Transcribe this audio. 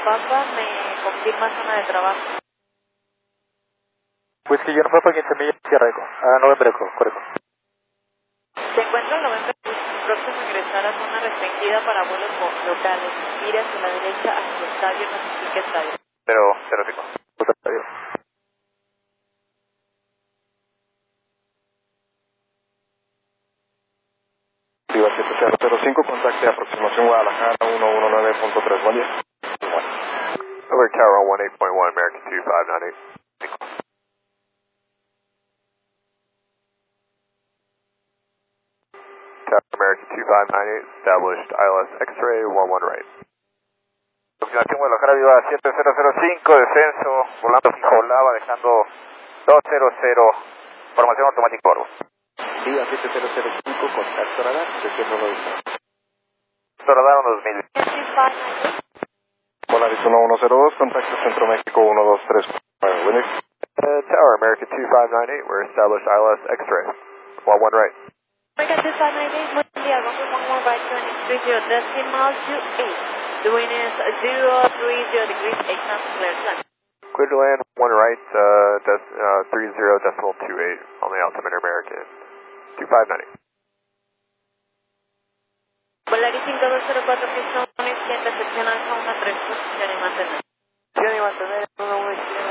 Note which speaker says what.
Speaker 1: Papa, ¿me confirma zona de trabajo?
Speaker 2: Whisky Uniform Papa, 15 millas, Sierra Eco. November Eco, correcto.
Speaker 1: Se encuentra el November próximo a ingresar a zona restringida para vuelos locales. Gire hacia la derecha hacia el estadio, notifique estadio.
Speaker 2: 005. Estadio. Viva 7005, contacte aproximación Guadalajara 119.3. Buen día.
Speaker 3: Over Tower 18.1, American 2598. Tower American 2598, established ILS X-ray 11 right.
Speaker 2: Continuación Guadalajara Viva 7005, descenso, volando fijo Lava, dejando 200, formación automática Corvo. Viva 7005, contacto radar, desciendo 2. Radar 2000. Polaris 1102, contacto Centro México 123.
Speaker 3: Tower American 2598, we're established ILS X-ray 11 right.
Speaker 1: American 2598, buen día, Gongo 11 right, 230, decimal 28. The wind is 030 degrees, 8 knots, clear to land.
Speaker 3: Clear to land, 1 right, 30.28 on the altimeter American 2590.
Speaker 1: Polaris 5204, pista 1 izquierda, sección alfa 13, posición y mantener.
Speaker 2: Posición y mantener 11 izquierda.